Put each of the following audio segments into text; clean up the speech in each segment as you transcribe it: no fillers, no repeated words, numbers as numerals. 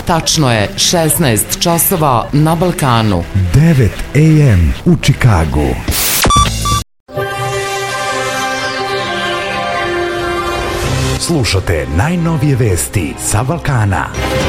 Tačno je 16 časova na Balkanu. 9 AM u Čikagu. Slušate najnovije vesti sa Balkana.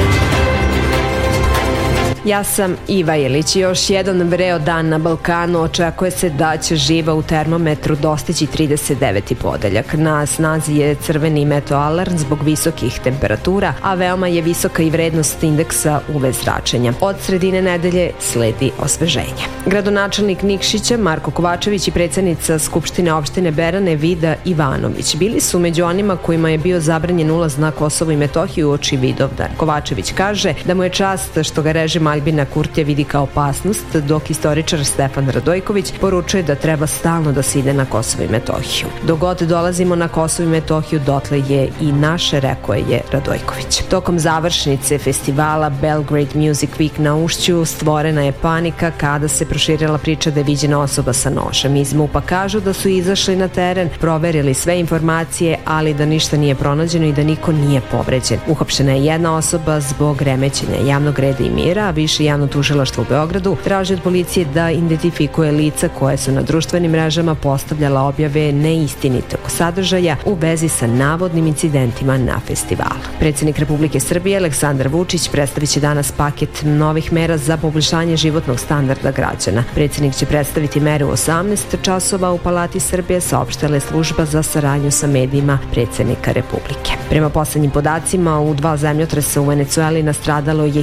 Ja sam Iva Ilić. Još jedan vreo dan na Balkanu. Očekuje se da će živa u termometru dostići 39. podeljak. Na snazi je crveni meteoalarm zbog visokih temperatura, a veoma je visoka i vrednost indeksa UV zračenja. Od sredine nedelje sledi osveženje. Gradonačelnik Nikšića Marko Kovačević i predsjednica Skupštine opštine Berane Vida Ivanović bili su među onima kojima je bio zabranjen ulaz na Kosovo i Metohiju uoči Vidovdan. Kovačević kaže da mu je čast što ga režim Aljbina Kurtija vidi kao opasnost, dok istoričar Stefan Radojković poručuje da treba stalno da se ide na Kosovo i Metohiju. Dok god dolazimo na Kosovo i Metohiju, dotle je i naše, rekao je Radojković. Tokom završnice festivala Belgrade Music Week na Ušću stvorena je panika kada se proširila priča da je viđena osoba sa nožem. Iz MUP-a kažu da su izašli na teren, proverili sve informacije, ali da ništa nije pronađeno i da niko nije povređen. Uhapšena je jedna osoba zbog remećenja javnog reda i mira. Više javno tužilaštvo u Beogradu traži od policije da identifikuje lica koje su na društvenim mrežama postavljala objave neistinitog sadržaja u vezi sa navodnim incidentima na festivalu. Predsjednik Republike Srbije Aleksandar Vučić predstavit će danas paket novih mera za poboljšanje životnog standarda građana. Predsjednik će predstaviti mere u 18 časova u Palati Srbije, saopštila je služba za saradnju sa medijima predsjednika Republike. Prema poslednjim podacima, u 2 zemljotresa u Venecueli nastradalo je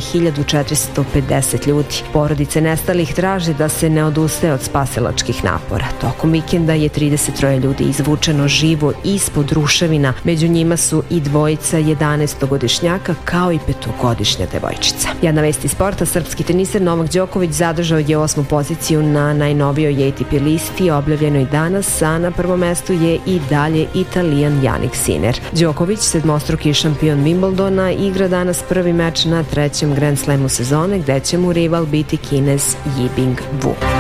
1450 ljudi. Porodice nestalih traže da se ne odustaje od spasilačkih napora. Tokom vikenda je 33 ljudi izvučeno živo ispod ruševina. Među njima su i dvojica 11-godišnjaka kao i 5-godišnja devojčica. Jedna vest iz sporta, srpski teniser Novak Đoković zadržao je 8. poziciju na najnovijoj ATP listi, objavljenoj danas, a na prvom mestu je i dalje Italijan Jannik Sinner. Đoković, sedmostruki šampion Wimbledona, igra danas prvi meč na 3. Grand Slamu sezone, gde će mu rival biti Kinez Yibing Wu.